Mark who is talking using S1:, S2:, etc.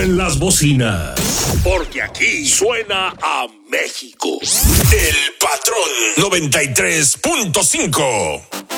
S1: suenen las bocinas, porque aquí suena a México. El Patrón 93.5.